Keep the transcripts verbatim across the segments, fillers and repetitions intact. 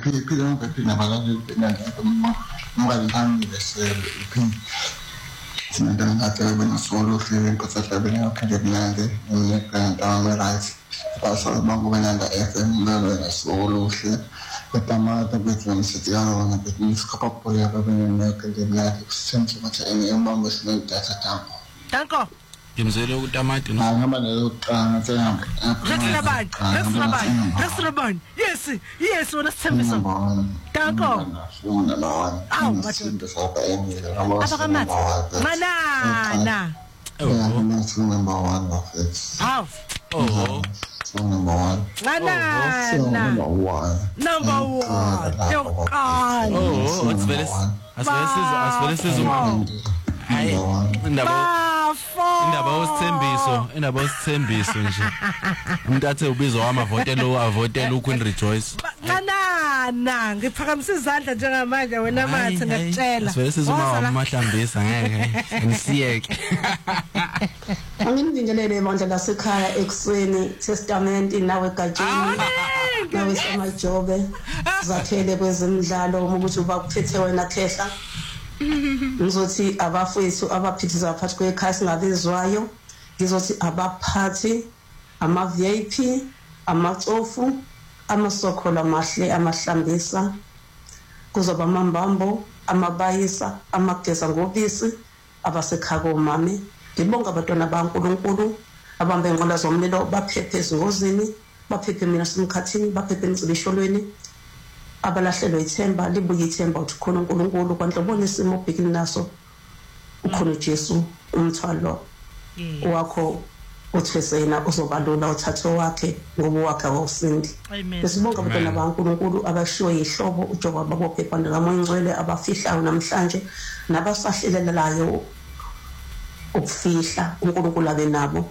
phila ngaphila nabanye benanda ngoba bese iphini sinanda ngathi bena solo hle inkosi bena kanje benande ngekanta ngeright basa bangu benanda F M bena solo hle betamata bethamsitiyana ngabethi sikapapho yaba bena kanje benande kusenze bathe emambo sinendata tambo Danko Ngimzele utamati no. Ngihamba nelokuqala sehamba. Rexraban, Rexraban, Rexraban. Yes, yes, wona sithembiso. Danko. Ufuna lawa. Awu, Isinto sakho emile. Abakamathi. Manana. Oh, that's number one of it. Awu. Oh. So number one. Manana. Number one. Number one. Oh, oh, it's very as well as as well as umama. Hayi, indaba indaba osithembiso, indaba osithembiso nje. Umuntu athe ubizwa amavotelo avotela uQueen Rejoice. Kanana, ngiphakamisa izandla njengamanje wena mathi ngakutshela. Asivele sizuma amahlambisa ngeke ngisiyeke. Angimvinjelele ibandla lasekhaya eksweni Testament nawe gajini. Nawe samajobe. Zathele kwezemidlalo ukuthi uba kuphethe wena khehla. Ngizothi abafowethu abaphithiza phakathi kwekhaya singabizwayo ngizothi abaphathi ama V I P amatsofu amasokhola amahle amahlambisa kuzoba amambambo amabayisa amageza ngobisi abasekhaya omame ngibonga abantwana baNkulunkulu abambe inqola zomlilo baphephe ezingozini baphephe mina simkhathini baphephe emicibisholweni abalahlelwe ithemba libuye ithemba ukuthi khona uNkulunkulu kwanhlobona isimo obhekini naso ukhona uJesu umthwalo wakho uthwesena uzobalula uthatho wakhe ngoba wakhe awusindi besibonga abantwana baNkulunkulu abashiwo yihlobo uJehova babophe kwanda kaMoyingcwele abafihlayo namhlanje nabasahlelelayo ukufihla uNkulunkulu abe nabo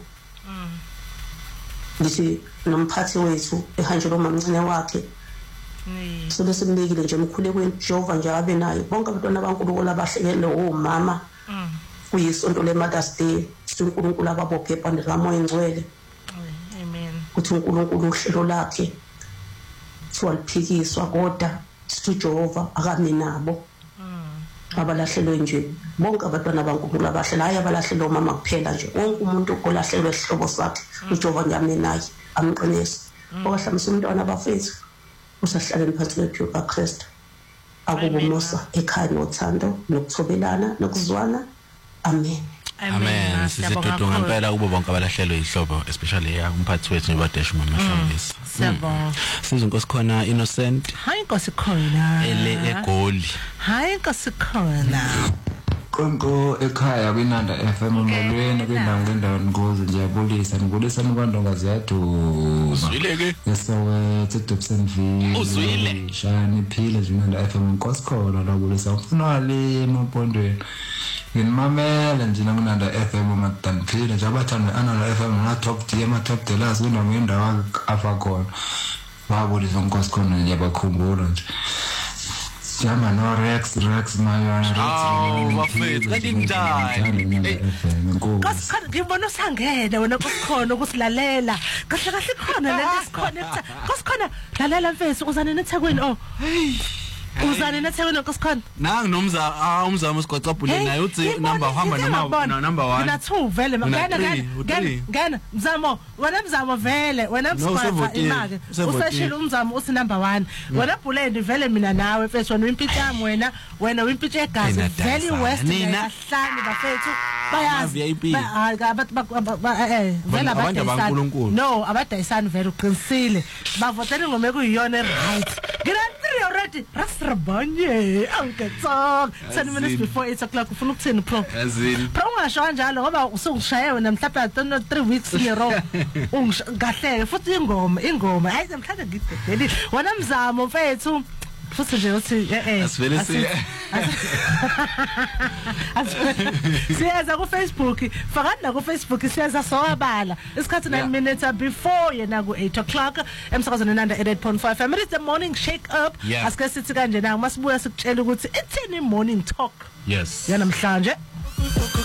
ngithi nomphathi wethu ehanjelo mamncane wakhe so lesimnikile nje emkhulekweni Jehova nje abe nayo bonke abantwana baNkulunkulu abahlekele omama kuyisonto leMother's Day uNkulunkulu ababophe ebandla kaMoyingcwele amen kuthi uNkulunkulu uhlelo lakhe swaliphikiswa kodwa sithi Jehova akame nabo abalahlelwe nje bonke abantwana baNkulunkulu abahlela hayi abalahlelwe omama kuphela nje wonke umuntu olahlelwe isihlobo sakhe uJehova ngiyame naye amqinise okwahlamisa umntwana abafethu usahlaleni phansi kwephu kaKristu akubumusa ekhaya nothando nokuthobelana nokuzwana amen amen sisitutu ngempela kubo bonke abalahlelwe ihlobo especially ya umphathi wethu nobadeshu mama Hlambisa siyabonga sizinkosi khona Innocent hayi inkosi khona ele egoli hayi inkosi khona konko ekhaya kwinanda F M molweni kwindawo ngendawo ngoze ngiyabulisa ngibulisa nobandongazi yathu uzwileke yesoweto eDobsonville uzwile shani phile njenganda F M nkosikhona labulisa ufuna le empondweni nginimamela nje nakunanda F M madanphile nje abathanda anala F M na top D ama top dealers kundawo yendawo afa khona babulisa nkosikhona ngiyabakhumbula nje Jama no Rex Rex Mayana Rex oh bafethu kanti njani Kasi ngibona usangena wena kusikhona ukusilalela kahle kahle khona lento esikhona kusikhona lalela mfethu uzane neThekwini oh uzane neThekwini kusikhona nangi nomza ah umzamo usigocabhule naye uthi number uhamba noma number one mina two vele ngena ngena ngena mzamo wena mzamo vele wena msikhona imake useshila umzamo usi number one wena Bulend vele mina nawe mfethu wena impitshi yami wena wena impitshi egazi vele west nahlani bafethu bayazi abantu eh vele abantu no abadayisani vele uqinisile bavotela ingoma ekuyiyona right ngina already rasrabanye angetsok ten minutes before eight o'clock ufuna ukuthini pro yazini pro ungasho kanjalo ngoba usungishaye wena mhlawumbe three weeks in a row ungahleke futhi ingoma ingoma hayi mhlawumbe ngidedeli wena mzamo mfethu futhi nje uthi eh asivele si siyaza ku Facebook fakani la ku Facebook siyaza sowabala isikhathi nine minutes before yena ku eight o'clock emsakazweni nanda eight point five M it's the morning shake up asike sithi kanje na masibuya sikutshela ukuthi ithini morning talk yes yanamhlanje